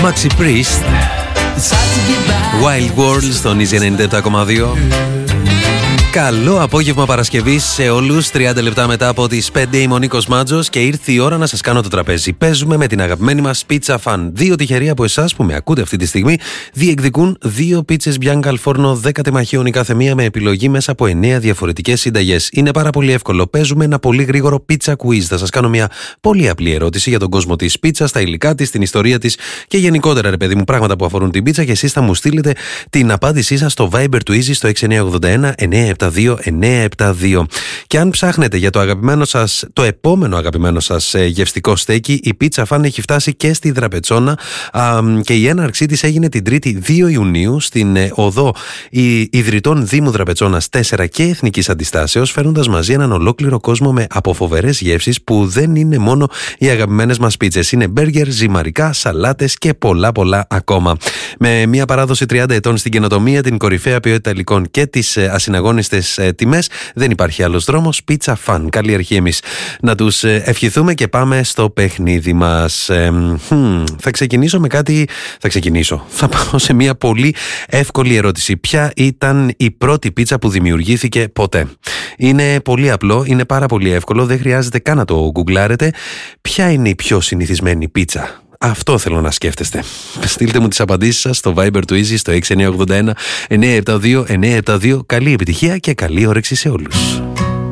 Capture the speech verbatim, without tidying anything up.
Maxi Priest, Wild World στον Easy ενενήντα επτά κόμμα δύο. Καλό απόγευμα Παρασκευής σε όλους. τριάντα λεπτά μετά από τις πέντε είμαι ο Νίκος Μάτζος και ήρθε η ώρα να σας κάνω το τραπέζι. Παίζουμε με την αγαπημένη μας Pizza Fan. Δύο τυχεροί από εσάς που με ακούτε αυτή τη στιγμή διεκδικούν δύο πίτσες Bianca al Forno δέκα τεμαχίων η κάθε μία με επιλογή μέσα από εννέα διαφορετικές συνταγές. Είναι πάρα πολύ εύκολο. Παίζουμε ένα πολύ γρήγορο pizza quiz. Θα σας κάνω μια πολύ απλή ερώτηση για τον κόσμο της πίτσα, τα υλικά της, την ιστορία της και γενικότερα, ρε παιδί μου, πράγματα που αφορούν την πίτσα και εσείς θα μου στείλετε την απάντησή σας στο Viber του Easy στο έξι εννιά ογδόντα ένα εννιά επτά δύο εννιά επτά δύο. Και αν ψάχνετε για το αγαπημένο σας, το επόμενο αγαπημένο σας γευστικό στέκι, η Pizza Fan έχει φτάσει και στη Δραπετσόνα α, και η έναρξή της έγινε την Τρίτη δύο Ιουνίου στην ε, οδό Ιδρυτών Δήμου Δραπετσόνας τέσσερα και Εθνικής Αντιστάσεως, φέρνοντας μαζί έναν ολόκληρο κόσμο με από φοβερές γεύσεις που δεν είναι μόνο οι αγαπημένες μας πίτσες. Είναι μπέργκερ, ζυμαρικά, σαλάτες και πολλά πολλά ακόμα. Με μια παράδοση τριάντα ετών στην καινοτομία, την κορυφαία ποιότητα υλικών και τις ε, ασυναγώνιστες ε, τιμές, δεν υπάρχει άλλος δρόμος. Pizza Fan. Καλή αρχή εμείς να τους ε, ευχηθούμε και πάμε στο παιχνίδι μας. Ε, hm, θα ξεκινήσω με κάτι. Θα ξεκινήσω. Θα πάω σε μια πολύ εύκολη ερώτηση. Ποια ήταν η πρώτη πίτσα που δημιουργήθηκε ποτέ? Είναι πολύ απλό, είναι πάρα πολύ εύκολο, δεν χρειάζεται καν να το γκουγκλάρετε. Ποια είναι η πιο συνηθισμένη πίτσα? Αυτό θέλω να σκέφτεστε. Στείλτε μου τις απαντήσεις σας στο Viber του Easy στο έξι εννιά ογδόντα ένα εννιά επτά δύο εννιά επτά δύο. Καλή επιτυχία και καλή όρεξη σε όλους.